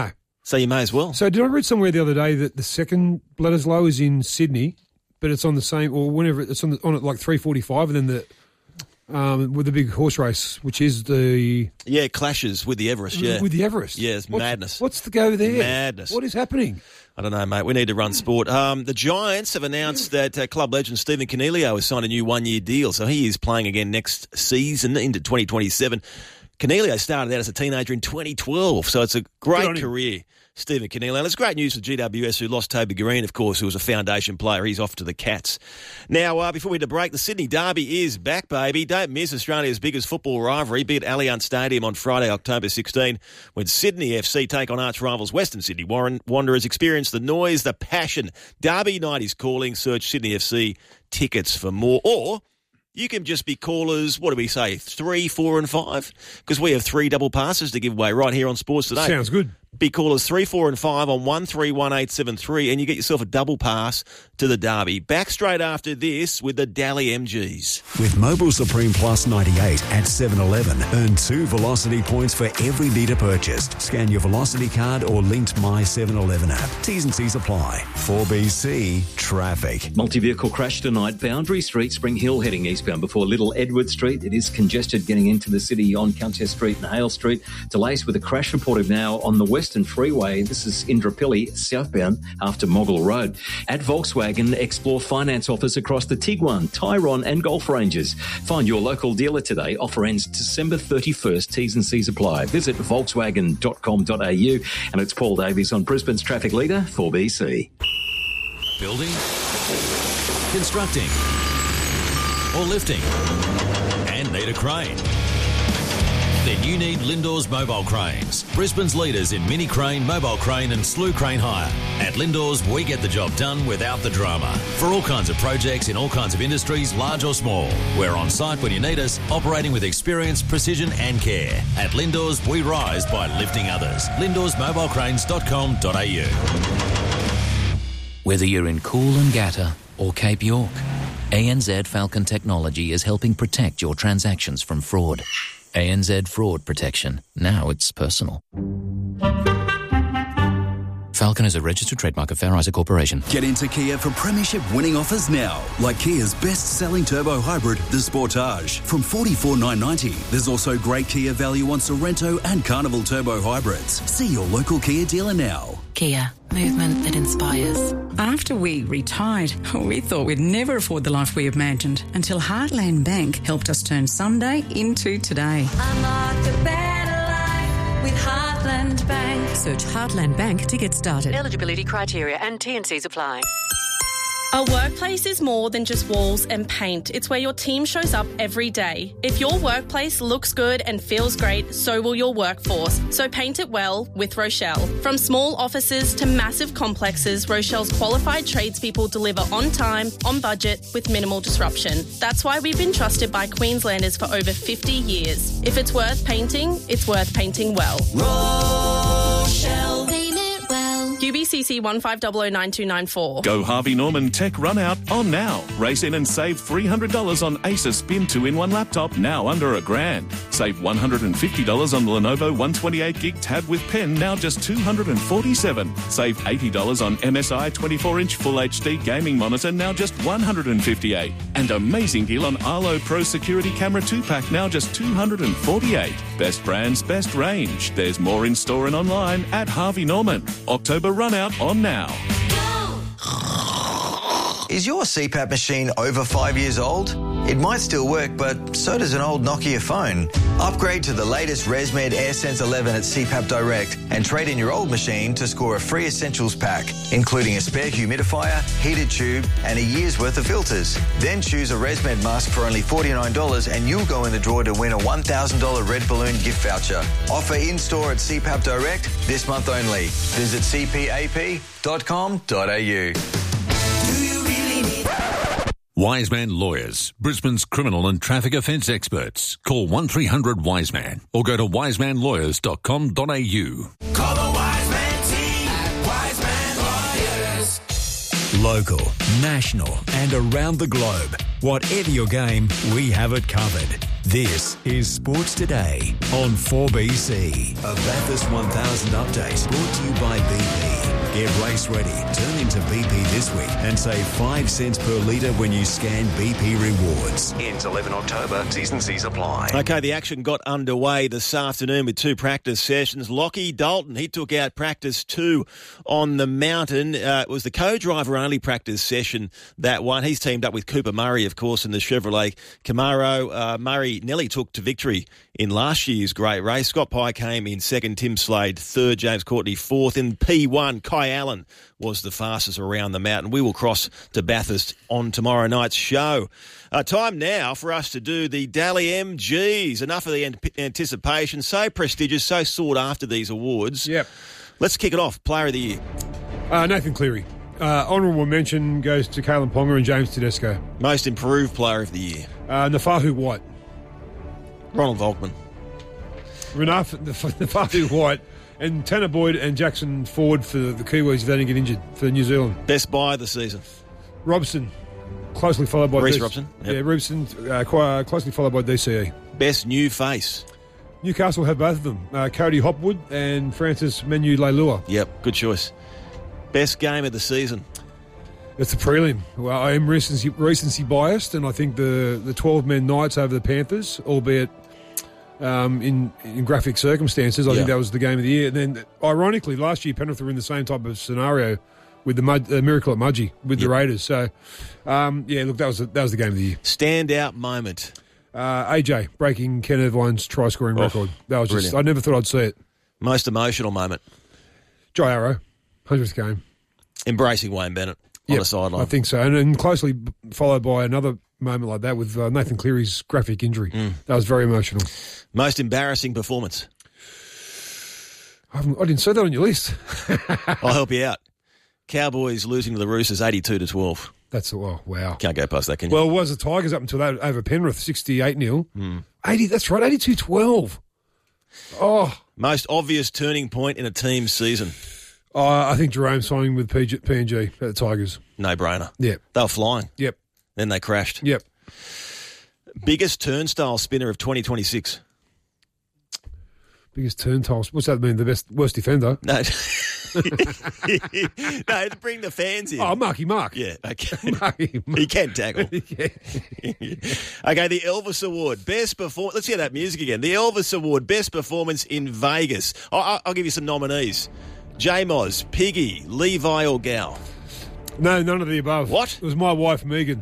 So you may as well. So did I read somewhere the other day that the second Bledisloe is in Sydney, but it's on the same, or whenever it's on at like 3:45, and then the with the big horse race, which is the it clashes with the Everest. Yeah, with the Everest. Yeah, it's madness. What's the go there? Madness. What is happening? I don't know, mate. We need to run sport. The Giants have announced that club legend Stephen Coniglio has signed a new one-year deal, so he is playing again next season into 2027. Coniglio started out as a teenager in 2012, so it's a great career, Stephen Coniglio. And it's great news for GWS, who lost Toby Green, of course, who was a foundation player. He's off to the Cats. Now, before we hit the break, the Sydney Derby is back, baby. Don't miss Australia's biggest football rivalry. Be at Allianz Stadium on Friday, October 16, when Sydney FC take on arch rivals Western Sydney Wanderers. Experience the noise, the passion. Derby night is calling. Search Sydney FC tickets for more. Or you can just be callers, what do we say, 3, 4 and 5? Because we have 3 double passes to give away right here on Sports Today. Sounds good. Be callers 3, 4 and 5 on 131873 and you get yourself a double pass to the Derby. Back straight after this with the Dally MGs. With Mobile Supreme Plus 98 at 7-Eleven, earn 2 Velocity points for every litre purchased. Scan your Velocity card or linked My 7-Eleven app. T's and C's apply. 4BC Traffic. Multi-vehicle crash tonight, Boundary Street, Spring Hill heading eastbound before Little Edward Street. It is congested getting into the city on Countess Street and Hale Street. Delays with a crash reported now on the Western Freeway. This is Indooroopilly southbound after Moggle Road. At Volkswagen, explore finance offers across the Tiguan, Tyrone and Golf ranges. Find your local dealer today. Offer ends December 31st. T's and C's apply. Visit volkswagen.com.au. And it's Paul Davies on Brisbane's traffic leader, 4BC. Building, constructing, or lifting, and need a crane? Then you need Lindor's Mobile Cranes, Brisbane's leaders in mini crane, mobile crane and slew crane hire. At Lindor's, we get the job done without the drama. For all kinds of projects in all kinds of industries, large or small. We're on site when you need us, operating with experience, precision and care. At Lindor's, we rise by lifting others. Lindor'sMobileCranes.com.au. Whether you're in Coolangatta or Cape York, ANZ Falcon Technology is helping protect your transactions from fraud. ANZ Fraud Protection. Now it's personal. Falcon is a registered trademark of Fair Isaac Corporation. Get into Kia for premiership winning offers now, like Kia's best-selling turbo hybrid, the Sportage. From $44,990, there's also great Kia value on Sorrento and Carnival turbo hybrids. See your local Kia dealer now. Kia, movement that inspires. After we retired, we thought we'd never afford the life we imagined until Heartland Bank helped us turn Sunday into today. Unlock a better life with Heartland Bank. Search Heartland Bank to get started. Eligibility criteria and T&Cs apply. A workplace is more than just walls and paint. It's where your team shows up every day. If your workplace looks good and feels great, so will your workforce. So paint it well with Rochelle. From small offices to massive complexes, Rochelle's qualified tradespeople deliver on time, on budget, with minimal disruption. That's why we've been trusted by Queenslanders for over 50 years. If it's worth painting, it's worth painting well. Rochelle. Paint it well. UBCC 15009294. Go Harvey Norman Tech Run Out on now. Race in and save $300 on Acer Spin 2-in-1 laptop, now under $1,000. Save $150 on the Lenovo 128GB tab with pen, now just $247. Save $80 on MSI 24-inch Full HD gaming monitor, now just $158. And amazing deal on Arlo Pro Security Camera 2-pack, now just $248. Best brands, best range. There's more in store and online at Harvey Norman. October Run Out on now. Is your CPAP machine over 5 years old? It might still work, but so does an old Nokia phone. Upgrade to the latest ResMed AirSense 11 at CPAP Direct and trade in your old machine to score a free essentials pack, including a spare humidifier, heated tube, and a year's worth of filters. Then choose a ResMed mask for only $49 and you'll go in the draw to win a $1,000 Red Balloon gift voucher. Offer in-store at CPAP Direct this month only. Visit cpap.com.au. Wiseman Lawyers, Brisbane's criminal and traffic offence experts. Call 1300 Wiseman or go to wisemanlawyers.com.au. Call the Wiseman team at Wiseman Lawyers. Local, national and around the globe. Whatever your game, we have it covered. This is Sports Today on 4BC. A Bathurst 1000 update brought to you by BP. Get race ready. Turn into BP this week and save 5 cents per litre when you scan BP Rewards. Ends 11 October. T's and C's apply. Okay, the action got underway this afternoon with 2 practice sessions. Lockie Dalton, he took out practice 2 on the mountain. It was the co-driver only practice session, that one. He's teamed up with Cooper Murray, of course, in the Chevrolet Camaro. Murray nearly took to victory in last year's great race. Scott Pye came in second, Tim Slade third, James Courtney fourth. In P1, Kai Allen was the fastest around the mountain. We will cross to Bathurst on tomorrow night's show. Time now for us to do the Dally MGs. Enough of the anticipation. So prestigious, so sought after, these awards. Yep. Let's kick it off. Player of the year. Nathan Cleary. Honourable mention goes to Kalen Ponga and James Tedesco. Most improved player of the year. Nafahu White. Ronald Volkman. Nafahu White. And Tanner Boyd and Jackson Ford for the Kiwis if they didn't get injured for New Zealand. Best buy of the season. Robson, closely followed by Reece Robson. Yep. Yeah, Robson, closely followed by DCE. Best new face. Newcastle have both of them. Cody Hopwood and Francis Menu-Leilua. Yep, good choice. Best game of the season. It's the prelim. Well, I am recency biased, and I think the 12-man Knights over the Panthers, albeit in graphic circumstances, I think that was the game of the year. And then, ironically, last year Penrith were in the same type of scenario with the Miracle at Mudgee with the Raiders. So, look, that was the game of the year. Standout moment. AJ breaking Ken Irvine's try-scoring record. That was just, I never thought I'd see it. Most emotional moment. Jai Arrow, 100th game. Embracing Wayne Bennett on the sideline. I think so. And closely followed by another moment like that with Nathan Cleary's graphic injury. That was very emotional. Most embarrassing performance. I didn't see that on your list. I'll help you out. Cowboys losing to the Roosters 82-12. That's wow. Can't go past that, can you? Well, it was the Tigers up until that over Penrith, 68-0. 80. That's right, 82-12. Oh, most obvious turning point in a team's season. I think Jerome signing with PNG at the Tigers. No brainer. Yep. They were flying. Yep. Then they crashed. Yep. Biggest turnstile spinner of 2026. Biggest turnstile. What's that mean? The worst defender? No. No, bring the fans in. Oh, Marky Mark. Yeah, okay. Marky Mark. He can tackle. Okay, the Elvis Award. Best performance. Let's hear that music again. The Elvis Award. Best performance in Vegas. I'll give you some nominees. J-Moz, Piggy, Levi or Gal? No, none of the above. What? It was my wife, Megan.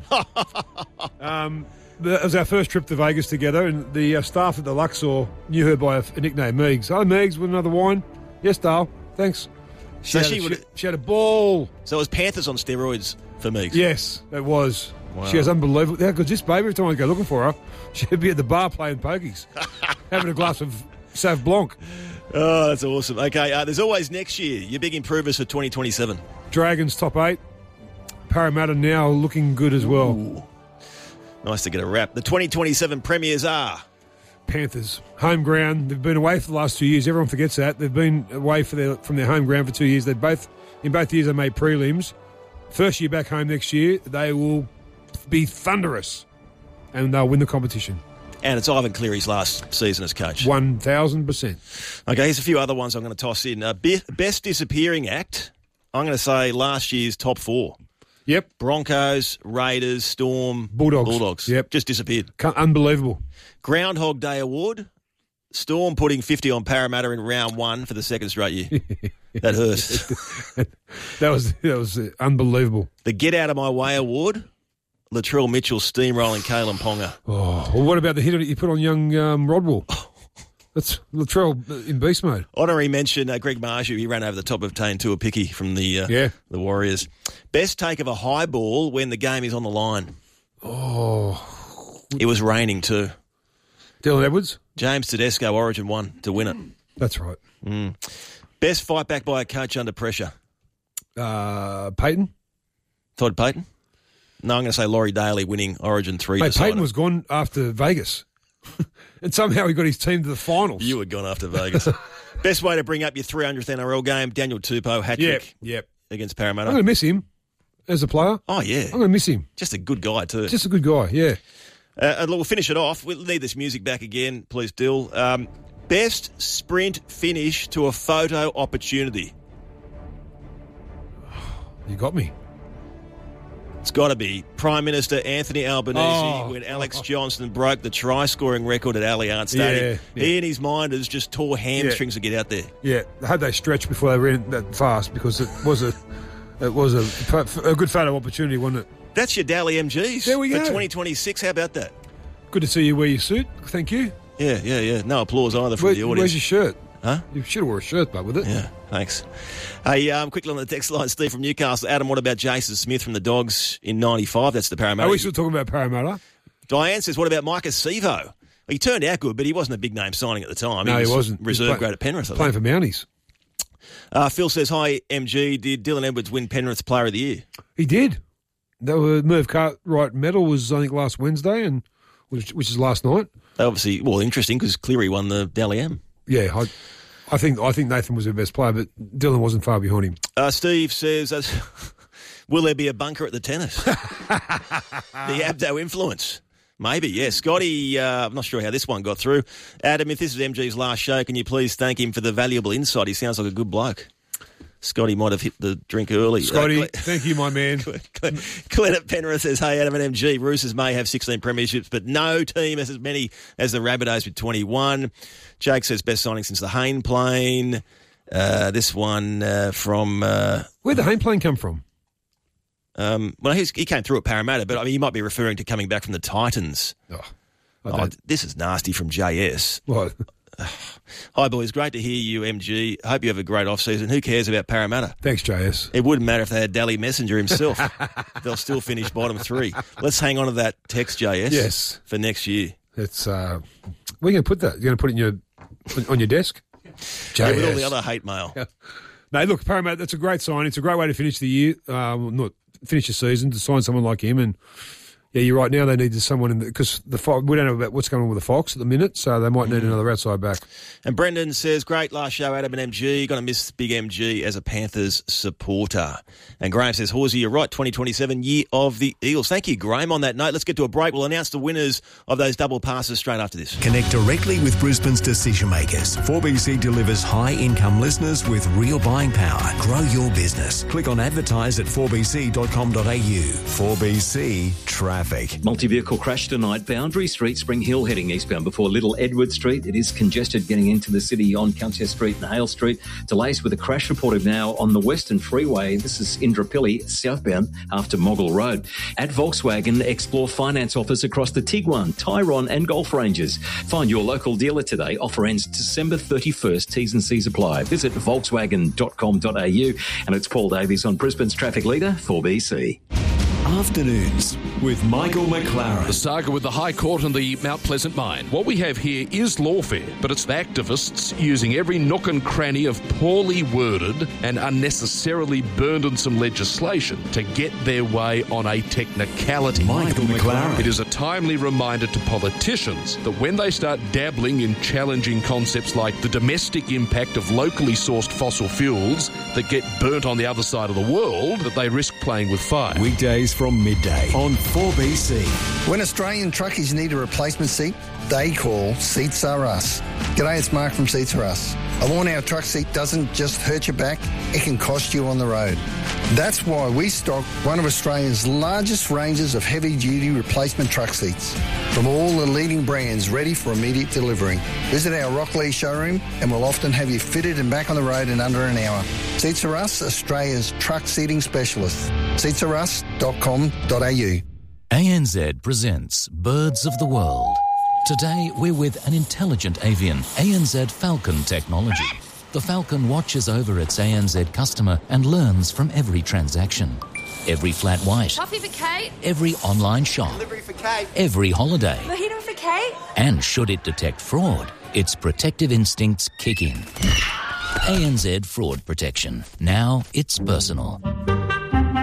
It was our first trip to Vegas together, and the staff at the Luxor knew her by a nickname, Megs. Oh, Megs, with another wine? Yes, Dale. Thanks. She had a ball. So it was Panthers on steroids for Megs? Yes, it was. Wow. She was unbelievable. How good's this baby? Every time I go looking for her, she'd be at the bar playing pokies, having a glass of Sauv Blanc. Oh, that's awesome. Okay, there's always next year. Your big improvers for 2027. Dragons top 8. Parramatta now looking good as well. Ooh. Nice to get a wrap. The 2027 premiers are Panthers. Home ground. They've been away for the last 2 years. Everyone forgets that. They've been away from their home ground for 2 years. In both years they made prelims. First year back home next year, they will be thunderous and they'll win the competition. And it's Ivan Cleary's last season as coach. 1,000%. Okay, here's a few other ones I'm going to toss in. Best disappearing act, I'm going to say last year's top 4. Yep. Broncos, Raiders, Storm, Bulldogs. Yep. Just disappeared. Unbelievable. Groundhog Day Award, Storm putting 50 on Parramatta in round 1 for the second straight year. That hurts. that was unbelievable. The Get Out of My Way Award, Latrell Mitchell steamrolling Kalen Ponga. Oh, well, what about the hit you put on young Rodwell? That's Latrell in beast mode. Honorary mention, Greg Marju, he ran over the top of Taintua Picky from the Warriors. Best take of a high ball when the game is on the line. Oh. It was raining too. Dylan Edwards? James Tedesco, Origin 1 to win it. That's right. Best fight back by a coach under pressure. Peyton? Todd Peyton? No, I'm going to say Laurie Daly winning Origin 3. Mate, Peyton was gone after Vegas. And somehow he got his team to the finals. You had gone after Vegas. Best way to bring up your 300th NRL game, Daniel Tupou, hat-trick against Parramatta. I'm going to miss him as a player. Oh, yeah. I'm going to miss him. Just a good guy, too. Just a good guy, yeah. We'll finish it off. We'll need this music back again, please, Dill. Best sprint finish to a photo opportunity. You got me. It's got to be Prime Minister Anthony Albanese when Alex Johnson broke the try-scoring record at Allianz Stadium. Yeah. He, in his mind, has just tore hamstrings to get out there. Yeah, had they stretched before they ran that fast because it was a good photo opportunity, wasn't it? That's your Dally MGs there we go. for 2026. How about that? Good to see you wear your suit. Thank you. Yeah. No applause either from the audience. Where's your shirt? Huh? You should have wore a shirt, but with it. Yeah, thanks. Hey, quickly on the text line, Steve from Newcastle. Adam, what about Jason Smith from the Dogs in 95? That's the Parramatta. Are we still talking about Parramatta? Diane says, what about Micah Sevo? Well, he turned out good, but he wasn't a big-name signing at the time. No, he wasn't. Reserve grade at Penrith, I think. Playing for Mounties. Phil says, hi, MG. Did Dylan Edwards win Penrith's Player of the Year? He did. That was Merv Cartwright medal was, I think, last Wednesday, and which is last night. Obviously, well, interesting because Cleary won the Dally M. Yeah, I think Nathan was their best player, but Dylan wasn't far behind him. Steve says, will there be a bunker at the tennis? The Abdo influence. Maybe, yeah. Scotty, I'm not sure how this one got through. Adam, if this is MG's last show, can you please thank him for the valuable insight? He sounds like a good bloke. Scotty might have hit the drink early. Scotty, thank you, my man. Glenn at Penrith says, hey, Adam and MG, Roosters may have 16 premierships, but no team has as many as the Rabbitohs with 21. Jake says, best signing since the Hayne plane. This one from... Where'd the Hayne plane come from? Well, he came through at Parramatta, but I mean, he might be referring to coming back from the Titans. This is nasty from JS. What? Hi, boys. Great to hear you, MG. Hope you have a great off-season. Who cares about Parramatta? Thanks, JS. It wouldn't matter if they had Dally Messenger himself. They'll still finish bottom 3. Let's hang on to that text, JS. Yes. For next year. It's where are you going to put that? You're going to put it on your desk? JS. Yeah, with all the other hate mail. Yeah. No, look, Parramatta, that's a great sign. It's a great way to finish the year, not finish the season, to sign someone like him. And yeah, you're right. Now they need someone in because we don't know about what's going on with the Fox at the minute, so they might need another outside back. And Brendan says, great last show, Adam and MG. Going to miss Big MG as a Panthers supporter. And Graham says, Horsey, you're right, 2027 year of the Eagles. Thank you, Graham. On that note, let's get to a break. We'll announce the winners of those double passes straight after this. Connect directly with Brisbane's decision makers. 4BC delivers high-income listeners with real buying power. Grow your business. Click on advertise at 4bc.com.au. 4BC Traffic. Multi-vehicle crash tonight, Boundary Street, Spring Hill, heading eastbound before Little Edward Street. It is congested getting into the city on Countess Street and Hale Street. Delays with a crash reported now on the Western Freeway. This is Indrapilli, southbound after Moggle Road. At Volkswagen, explore finance offers across the Tiguan, Tyrone and Golf ranges. Find your local dealer today. Offer ends December 31st. T's and C's apply. Visit volkswagen.com.au. And it's Paul Davies on Brisbane's traffic leader, 4BC. Afternoons with Michael McLaren. The saga with the High Court and the Mount Pleasant mine. What we have here is lawfare, but it's the activists using every nook and cranny of poorly worded and unnecessarily burdensome legislation to get their way on a technicality. Michael McLaren. It is a timely reminder to politicians that when they start dabbling in challenging concepts like the domestic impact of locally sourced fossil fuels that get burnt on the other side of the world, that they risk playing with fire. Weekdays from midday on 4BC. When Australian truckies need a replacement seat, they call Seats Are Us. G'day, it's Mark from Seats Are Us. A worn-out truck seat doesn't just hurt your back, it can cost you on the road. That's why we stock one of Australia's largest ranges of heavy-duty replacement truck seats from all the leading brands ready for immediate delivery. Visit our Rockley showroom and we'll often have you fitted and back on the road in under an hour. Seats Are Us, Australia's truck seating specialist. seatsarus.com.au. ANZ presents Birds of the World. Today, we're with an intelligent avian, ANZ Falcon Technology. The Falcon watches over its ANZ customer and learns from every transaction. Every flat white. Coffee for Kate. Every online shop. Delivery for Kate. Every holiday. Mojito for Kate. And should it detect fraud, its protective instincts kick in. ANZ Fraud Protection. Now it's personal.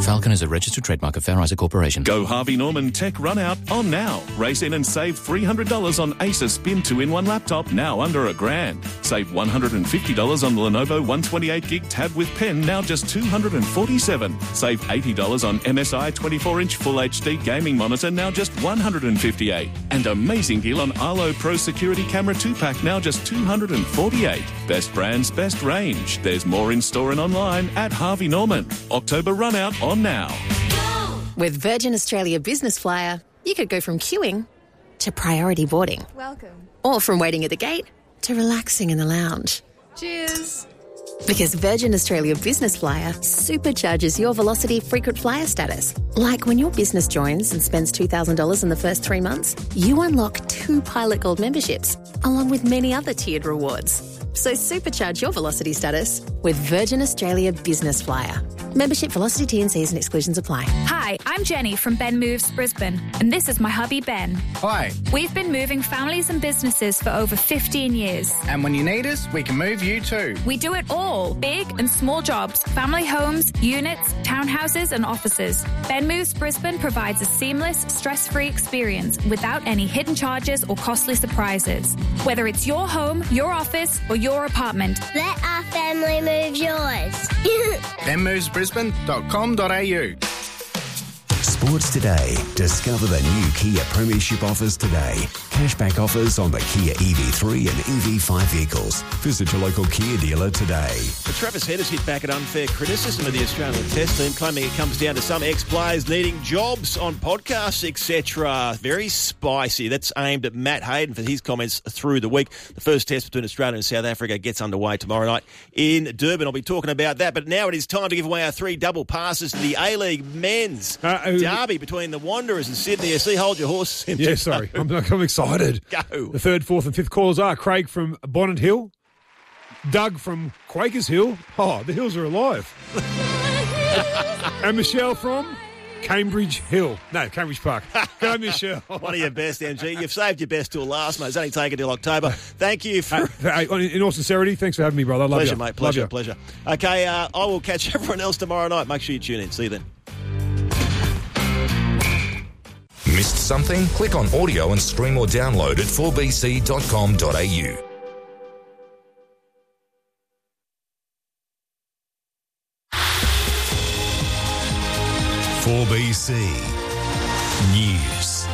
Falcon is a registered trademark of Fair Isaac Corporation. Go Harvey Norman Tech Run Out on now. Race in and save $300 on Acer Spin 2-in-1 laptop, now under $1,000. Save $150 on the Lenovo 128GB tab with pen, now just $247. Save $80 on MSI 24-inch Full HD gaming monitor, now just $158. And amazing deal on Arlo Pro Security Camera 2-pack, now just $248. Best brands, best range. There's more in store and online at Harvey Norman. October Run Out on now. With Virgin Australia Business Flyer, you could go from queuing to priority boarding. Welcome. Or from waiting at the gate to relaxing in the lounge. Cheers. Because Virgin Australia Business Flyer supercharges your Velocity frequent flyer status. Like when your business joins and spends $2,000 in the first 3 months, you unlock 2 Pilot Gold memberships, along with many other tiered rewards. So supercharge your Velocity status with Virgin Australia Business Flyer. Membership, Velocity, T&Cs and exclusions apply. Hi, I'm Jenny from Ben Moves Brisbane, and this is my hubby Ben. Hi. We've been moving families and businesses for over 15 years. And when you need us, we can move you too. We do it all. Big and small jobs, family homes, units, townhouses and offices. Ben Moves Brisbane provides a seamless, stress-free experience without any hidden charges or costly surprises. Whether it's your home, your office or your apartment. Let our family move yours. benmovesbrisbane.com.au. Sports Today. Discover the new Kia Premiership offers today. Cashback offers on the Kia EV3 and EV5 vehicles. Visit your local Kia dealer today. But Travis Head has hit back at unfair criticism of the Australian Test team, claiming it comes down to some ex-players needing jobs on podcasts, etc. Very spicy. That's aimed at Matt Hayden for his comments through the week. The first test between Australia and South Africa gets underway tomorrow night in Durban. I'll be talking about that. But now it is time to give away our 3 double passes to the A-League men's derby between the Wanderers and Sydney FC. Hold your horse. Yeah, sorry. I'm excited. Go. The 3rd, 4th and 5th callers are Craig from Bonnet Hill, Doug from Quakers Hill. Oh, the hills are alive. And Michelle from Cambridge Hill. No, Cambridge Park. Go, Michelle. One of your best, MG. You've saved your best till last, mate. It's only taken till October. Thank you for... in all sincerity, thanks for having me, brother. I love pleasure, you. Mate. Pleasure. Okay, I will catch everyone else tomorrow night. Make sure you tune in. See you then. Missed something? Click on audio and stream or download at 4bc.com.au. News.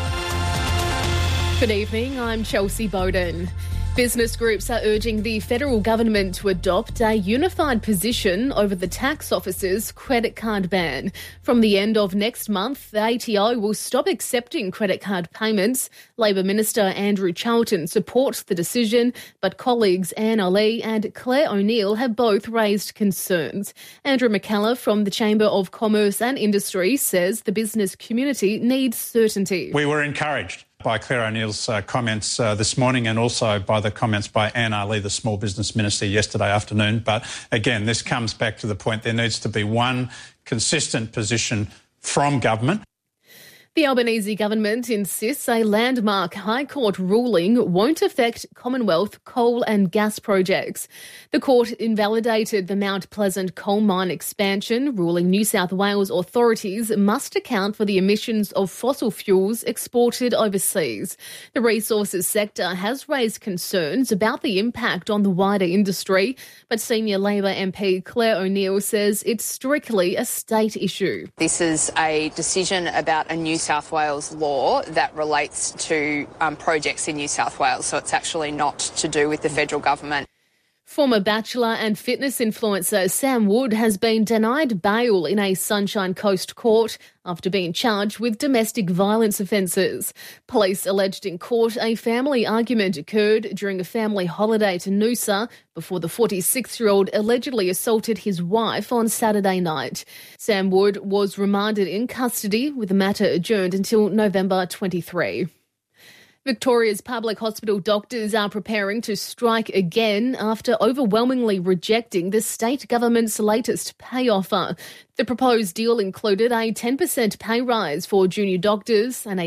Good evening, I'm Chelsea Bowden. Business groups are urging the federal government to adopt a unified position over the tax office's credit card ban. From the end of next month, the ATO will stop accepting credit card payments. Labor Minister Andrew Charlton supports the decision, but colleagues Anne Ali and Claire O'Neill have both raised concerns. Andrew McCullough from the Chamber of Commerce and Industry says the business community needs certainty. We were encouraged by Claire O'Neill's comments this morning and also by the comments by Anne Ali, the Small Business Minister, yesterday afternoon. But again, this comes back to the point there needs to be one consistent position from government. The Albanese government insists a landmark High Court ruling won't affect Commonwealth coal and gas projects. The court invalidated the Mount Pleasant coal mine expansion, ruling New South Wales authorities must account for the emissions of fossil fuels exported overseas. The resources sector has raised concerns about the impact on the wider industry, but senior Labor MP Claire O'Neill says it's strictly a state issue. This is a decision about a New South Wales law that relates to projects in New South Wales, so it's actually not to do with the federal government. Former Bachelor and fitness influencer Sam Wood has been denied bail in a Sunshine Coast court after being charged with domestic violence offences. Police alleged in court a family argument occurred during a family holiday to Noosa before the 46-year-old allegedly assaulted his wife on Saturday night. Sam Wood was remanded in custody with the matter adjourned until November 23. Victoria's public hospital doctors are preparing to strike again after overwhelmingly rejecting the state government's latest pay offer. The proposed deal included a 10% pay rise for junior doctors and a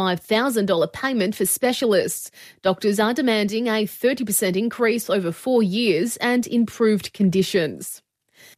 $25,000 payment for specialists. Doctors are demanding a 30% increase over 4 years and improved conditions.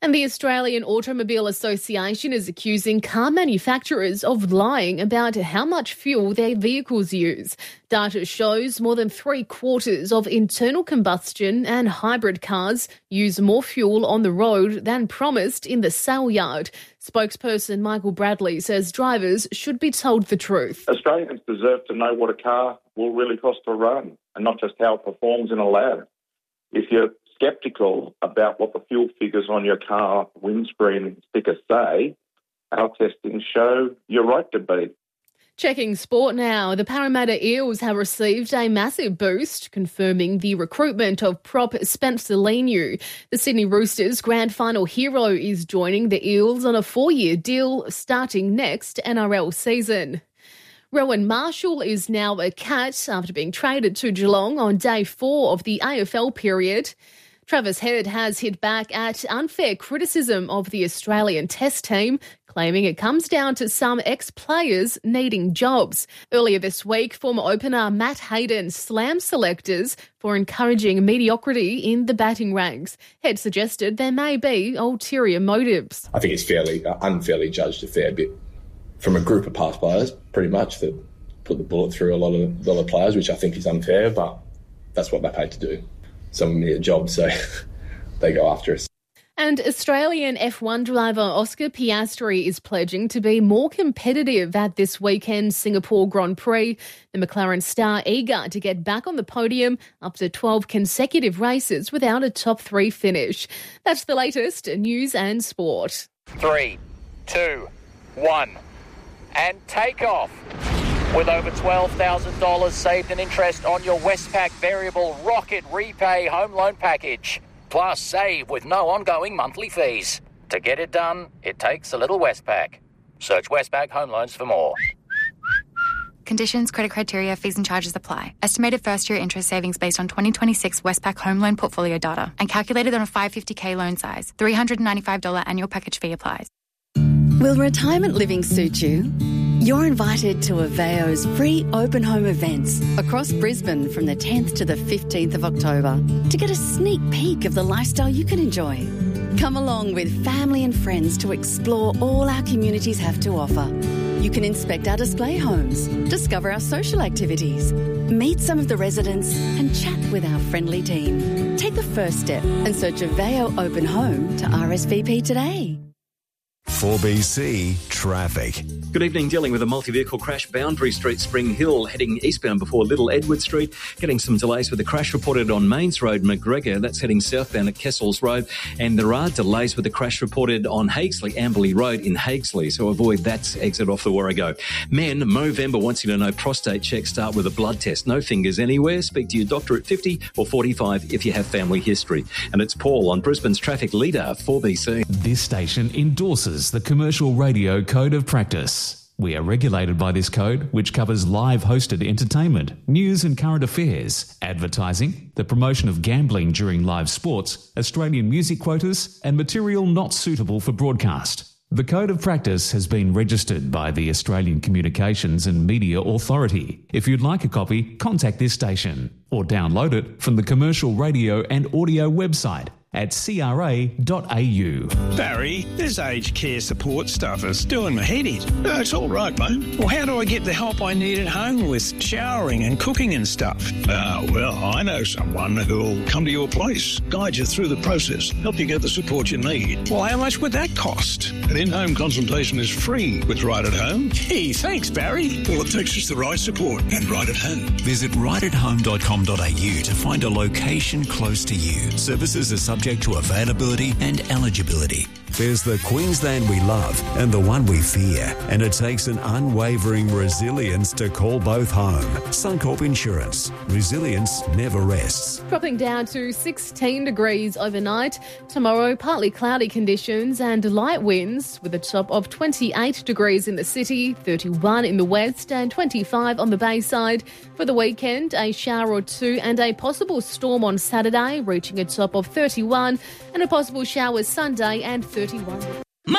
And the Australian Automobile Association is accusing car manufacturers of lying about how much fuel their vehicles use. Data shows more than 3/4 of internal combustion and hybrid cars use more fuel on the road than promised in the sale yard. Spokesperson Michael Bradley says drivers should be told the truth. Australians deserve to know what a car will really cost to run and not just how it performs in a lab. If you're sceptical about what the fuel figures on your car windscreen stickers say, our testing show you're right to be. Checking sport now, the Parramatta Eels have received a massive boost, confirming the recruitment of prop Spencer Leniu. The Sydney Roosters' grand final hero is joining the Eels on a 4-year deal starting next NRL season. Rowan Marshall is now a Cat after being traded to Geelong on day 4 of the AFL period. Travis Head has hit back at unfair criticism of the Australian Test team, claiming it comes down to some ex-players needing jobs. Earlier this week, former opener Matt Hayden slammed selectors for encouraging mediocrity in the batting ranks. Head suggested there may be ulterior motives. I think it's unfairly judged a fair bit from a group of past players, pretty much, that put the bullet through a lot of players, which I think is unfair, but that's what they're paid to do. Some of them need a job, so they go after us. And Australian F1 driver Oscar Piastri is pledging to be more competitive at this weekend's Singapore Grand Prix. The McLaren star eager to get back on the podium after 12 consecutive races without a top 3 finish. That's the latest news and sport. 3, 2, 1, and take off. With over $12,000 saved in interest on your Westpac Variable Rocket Repay Home Loan Package. Plus, save with no ongoing monthly fees. To get it done, it takes a little Westpac. Search Westpac Home Loans for more. Conditions, credit criteria, fees and charges apply. Estimated first-year interest savings based on 2026 Westpac Home Loan Portfolio data and calculated on a 550K loan size. $395 annual package fee applies. Will retirement living suit you? You're invited to Aveo's free open home events across Brisbane from the 10th to the 15th of October to get a sneak peek of the lifestyle you can enjoy. Come along with family and friends to explore all our communities have to offer. You can inspect our display homes, discover our social activities, meet some of the residents and chat with our friendly team. Take the first step and search Aveo Open Home to RSVP today. 4BC Traffic. Good evening. Dealing with a multi-vehicle crash, Boundary Street, Spring Hill, heading eastbound before Little Edward Street. Getting some delays with the crash reported on Mains Road, McGregor. That's heading southbound at Kessels Road. And there are delays with the crash reported on Hagesley, Amberley Road in Hagesley. So avoid that exit off the Warrego. Men, Movember wants you to know prostate checks start with a blood test. No fingers anywhere. Speak to your doctor at 50 or 45 if you have family history. And it's Paul on Brisbane's traffic leader, 4BC. This station endorses the Commercial Radio Code of Practice. We are regulated by this code, which covers live hosted entertainment, news and current affairs, advertising, the promotion of gambling during live sports, Australian music quotas, and material not suitable for broadcast. The Code of Practice has been registered by the Australian Communications and Media Authority. If you'd like a copy, contact this station or download it from the Commercial Radio and Audio website at cra.au. Barry, this aged care support stuff is doing my head in. No, it's all right, mate. Well, how do I get the help I need at home with showering and cooking and stuff? Well, I know someone who'll come to your place, guide you through the process, help you get the support you need. Well, how much would that cost? An in-home consultation is free with Right at Home. Gee, thanks, Barry. All it takes is the right support and Right at Home. Visit rightathome.com.au to find a location close to you. Services are subject to availability and eligibility. There's the Queensland we love and the one we fear, and it takes an unwavering resilience to call both home. Suncorp Insurance. Resilience never rests. Dropping down to 16 degrees overnight. Tomorrow, partly cloudy conditions and light winds with a top of 28 degrees in the city, 31 in the west and 25 on the Bayside. For the weekend, a shower or two and a possible storm on Saturday, reaching a top of 31, and a possible shower Sunday and 31. Money,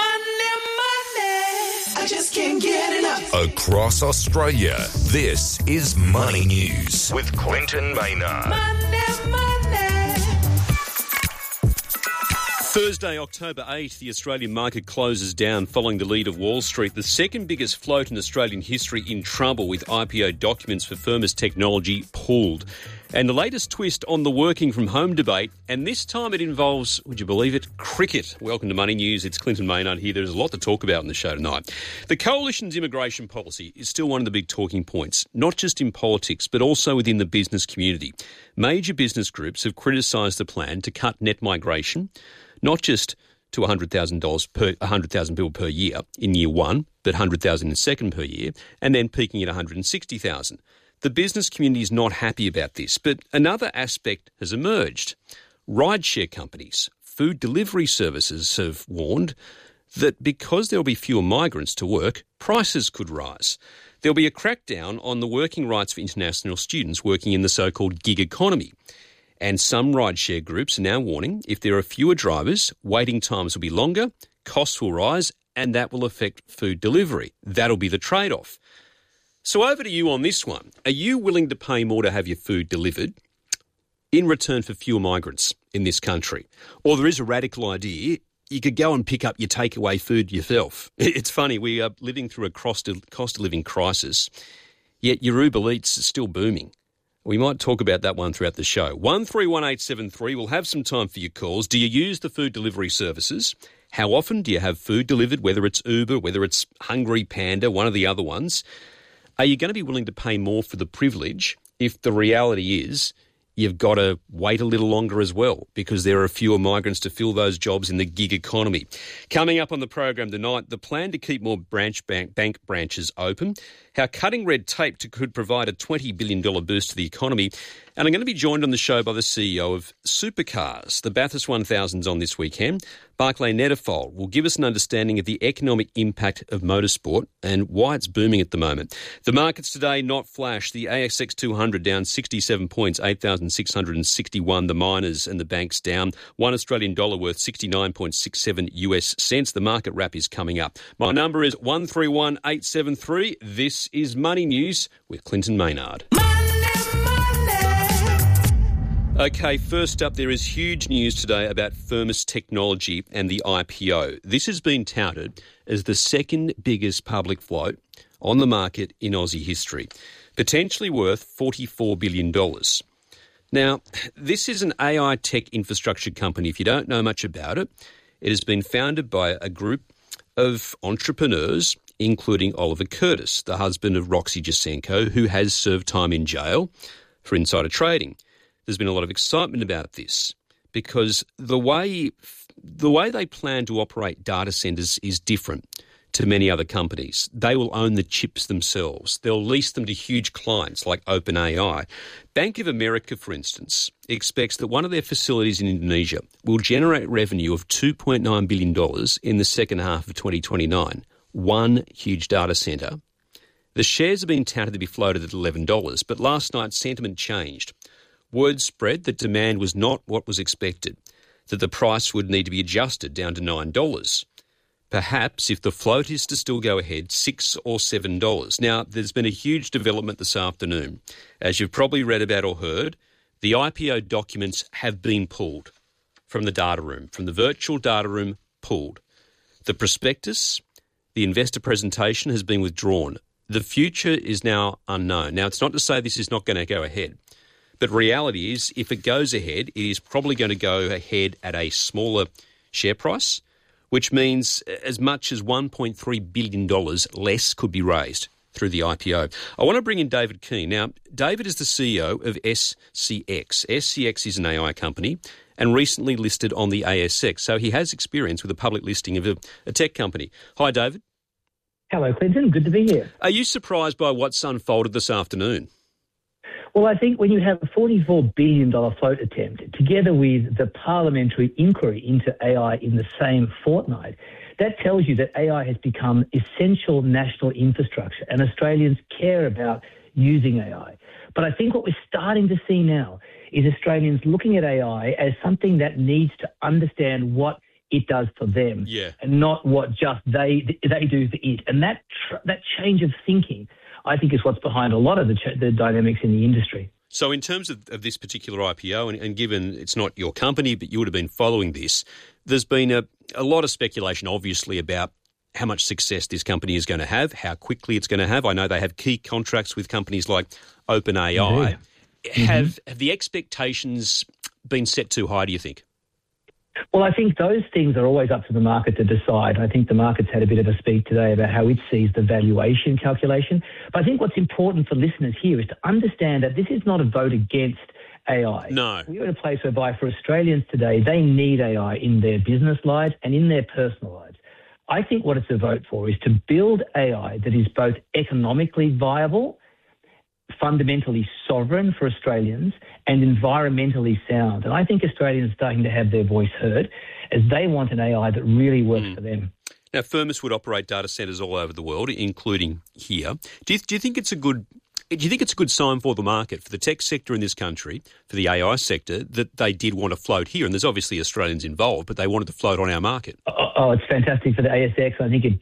I just can't get enough. Across Australia, this is Money News with Clinton Maynard. Money. Thursday, October 8th, the Australian market closes down following the lead of Wall Street. The second biggest float in Australian history in trouble with IPO documents for Firmus Technology pulled. And the latest twist on the working from home debate, and this time it involves, would you believe it, cricket. Welcome to Money News. It's Clinton Maynard here. There's a lot to talk about in the show tonight. The Coalition's immigration policy is still one of the big talking points, not just in politics, but also within the business community. Major business groups have criticised the plan to cut net migration, not just to $100,000 per 100,000 people per year in year one, but 100,000 in second per year, and then peaking at 160,000. The business community is not happy about this, but another aspect has emerged. Rideshare companies, food delivery services have warned that because there will be fewer migrants to work, prices could rise. There will be a crackdown on the working rights for international students working in the so-called gig economy. And some rideshare groups are now warning if there are fewer drivers, waiting times will be longer, costs will rise, and that will affect food delivery. That'll be the trade-off. So over to you on this one. Are you willing to pay more to have your food delivered in return for fewer migrants in this country? Or there is a radical idea, you could go and pick up your takeaway food yourself. It's funny, we are living through a cost of living crisis, yet your Uber Eats is still booming. We might talk about that one throughout the show. 131873, we'll have some time for your calls. Do you use the food delivery services? How often do you have food delivered, whether it's Uber, whether it's Hungry Panda, one of the other ones? Are you going to be willing to pay more for the privilege if the reality is you've got to wait a little longer as well because there are fewer migrants to fill those jobs in the gig economy? Coming up on the program tonight, the plan to keep more bank branches open, how cutting red tape could provide a $20 billion boost to the economy, and I'm going to be joined on the show by the CEO of Supercars. The Bathurst 1000's on this weekend. Barclay Netterfold will give us an understanding of the economic impact of motorsport and why it's booming at the moment. The markets today not flash. The ASX 200 down 67 points, 8,661. The miners and the banks down. $1 Australian dollar worth 69.67 US cents. The market wrap is coming up. My number is 131873. This is Money News with Clinton Maynard. Okay, first up, there is huge news today about Firmus Technology and the IPO. This has been touted as the second biggest public float on the market in Aussie history, potentially worth $44 billion. Now, this is an AI tech infrastructure company. If you don't know much about it, it has been founded by a group of entrepreneurs, including Oliver Curtis, the husband of Roxy Jacenko, who has served time in jail for insider trading. There's been a lot of excitement about this because the way they plan to operate data centres is different to many other companies. They will own the chips themselves. They'll lease them to huge clients like OpenAI. Bank of America, for instance, expects that one of their facilities in Indonesia will generate revenue of $2.9 billion in the second half of 2029. One huge data centre. The shares have been touted to be floated at $11, but last night sentiment changed. Word spread that demand was not what was expected, that the price would need to be adjusted down to $9. Perhaps, if the float is to still go ahead, $6 or $7. Now, there's been a huge development this afternoon. As you've probably read about or heard, the IPO documents have been pulled from the data room, from the virtual data room, pulled. The prospectus, the investor presentation has been withdrawn. The future is now unknown. Now, it's not to say this is not going to go ahead. But reality is, if it goes ahead, it is probably going to go ahead at a smaller share price, which means as much as $1.3 billion less could be raised through the IPO. I want to bring in David Keane. Now, David is the CEO of SCX. SCX is an AI company and recently listed on the ASX, so he has experience with the public listing of a tech company. Hi, David. Hello, Clinton. Good to be here. Are you surprised by what's unfolded this afternoon? Well, I think when you have a $44 billion float attempt, together with the parliamentary inquiry into AI in the same fortnight, that tells you that AI has become essential national infrastructure and Australians care about using AI. But I think what we're starting to see now is Australians looking at AI as something that needs to understand what it does for them and not what just they do for it. And that change of thinking, I think, is what's behind a lot of the dynamics in the industry. So in terms of this particular IPO, and given it's not your company, but you would have been following this, there's been a lot of speculation, obviously, about how much success this company is going to have, how quickly it's going to have. I know they have key contracts with companies like OpenAI. Have the expectations been set too high, do you think? Well, I think those things are always up to the market to decide. I think the market's had a bit of a speak today about how it sees the valuation calculation. But I think what's important for listeners here is to understand that this is not a vote against AI. No. We're in a place whereby for Australians today, they need AI in their business lives and in their personal lives. I think what it's a vote for is to build AI that is both economically viable, fundamentally sovereign for Australians, and environmentally sound. And I think Australians are starting to have their voice heard as they want an AI that really works for them. Now, Firmus would operate data centres all over the world, including here. Do you think it's a good sign for the market, for the tech sector in this country, for the AI sector, that they did want to float here? And there's obviously Australians involved, but they wanted to float on our market. Oh, it's fantastic for the ASX. I think it